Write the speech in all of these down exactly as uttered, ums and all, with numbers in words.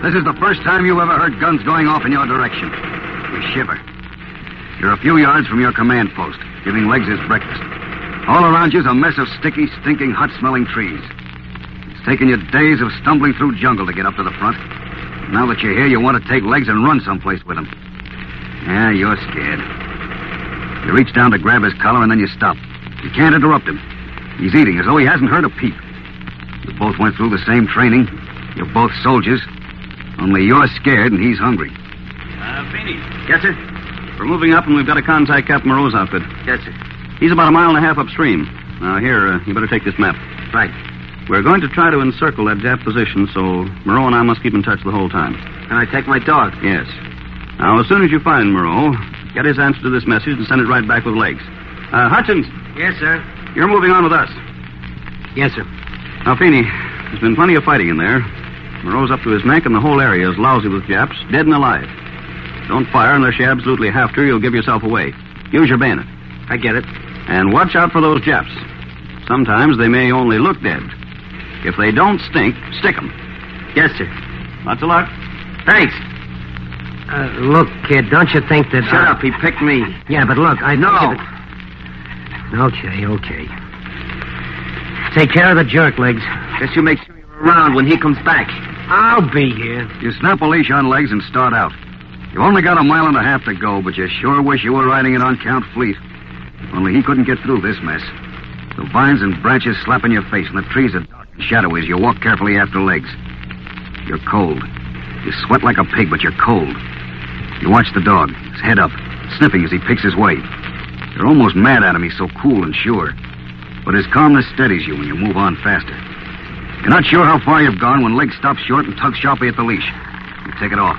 This is the first time you ever heard guns going off in your direction. You shiver. You're a few yards from your command post, giving Legs his breakfast. All around you's a mess of sticky, stinking, hot-smelling trees. It's taken you days of stumbling through jungle to get up to the front. Now that you're here, you want to take Legs and run someplace with him. Yeah, you're scared. You reach down to grab his collar, and then you stop. You can't interrupt him. He's eating as though he hasn't heard a peep. You both went through the same training. You're both soldiers. Only you're scared and he's hungry. Uh, Feeney. Yes, sir? We're moving up, and we've got to contact Captain Moreau's outfit. Yes, sir. He's about a mile and a half upstream. Now, here, uh, you better take this map. Right. We're going to try to encircle that Jap position, so Moreau and I must keep in touch the whole time. Can I take my dog? Yes. Now, as soon as you find Moreau, get his answer to this message and send it right back with Legs. Uh, Hutchins. Yes, sir. You're moving on with us. Yes, sir. Now, Feeney, there's been plenty of fighting in there. Moreau's up to his neck, and the whole area is lousy with Japs, dead and alive. Don't fire unless you absolutely have to, or you'll give yourself away. Use your bayonet. I get it. And watch out for those Japs. Sometimes they may only look dead. If they don't stink, stick 'em. Yes, sir. Lots of luck. Thanks. Uh, look, kid, don't you think that... Shut uh, up. He picked me. Yeah, but look, I... No. Okay, okay. Take care of the jerk, Legs. Guess you make sure you're around when he comes back. I'll be here. You snap a leash on Legs and start out. You've only got a mile and a half to go, but you sure wish you were riding it on Count Fleet. Only he couldn't get through this mess. The vines and branches slap in your face, and the trees are dark and shadowy as you walk carefully after Legs. You're cold. You sweat like a pig, but you're cold. You watch the dog, his head up, sniffing as he picks his way. You're almost mad at him, he's so cool and sure. But his calmness steadies you when you move on faster. You're not sure how far you've gone when Legs stops short and tugs sharply at the leash. You take it off.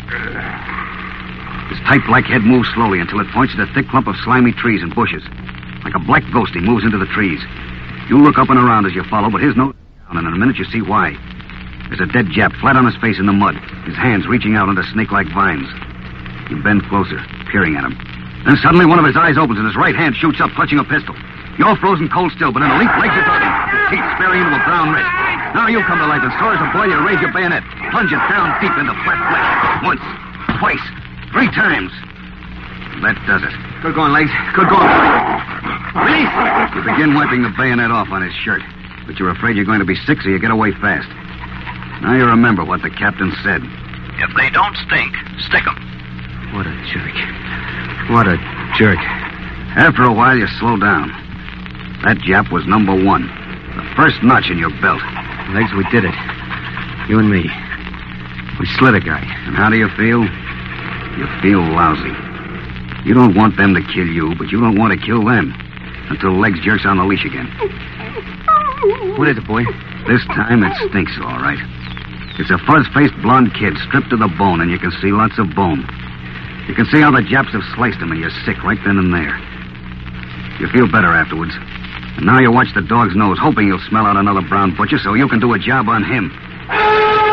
His tight black head moves slowly until it points at a thick clump of slimy trees and bushes. Like a black ghost, he moves into the trees. You look up and around as you follow, but his nose is down, and in a minute you see why. There's a dead Jap flat on his face in the mud, his hands reaching out into snake-like vines. You bend closer, peering at him. Then suddenly one of his eyes opens and his right hand shoots up, clutching a pistol. You're frozen cold still, but in a leap, Legs is talking, his teeth sparing into a brown wrist. Now you come to life, and sore as a boy, you raise your bayonet, plunge it down deep into flat flesh. Once, twice, three times. That does it. Good going, Legs. Good going. Release! You begin wiping the bayonet off on his shirt, but you're afraid you're going to be sick, so you get away fast. Now you remember what the captain said. If they don't stink, stick 'em. What a jerk. What a jerk. After a while, you slow down. That Jap was number one. The first notch in your belt. Legs, we did it. You and me. We slit a guy. And how do you feel? You feel lousy. You don't want them to kill you, but you don't want to kill them. Until Legs jerks on the leash again. What is it, boy? This time it stinks, all right. It's a fuzz-faced blonde kid stripped to the bone, and you can see lots of bone. You can see how the Japs have sliced him, and you're sick right then and there. You feel better afterwards. And now you watch the dog's nose, hoping you'll smell out another brown butcher so you can do a job on him.